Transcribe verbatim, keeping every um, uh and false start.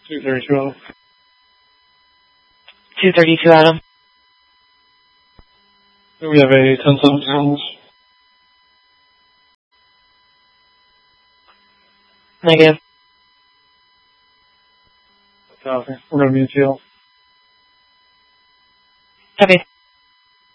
two thirty-two, Adam. two thirty-two, Adam. We have a ten seven pounds. Negative. Copy. We're going to be in field. Copy.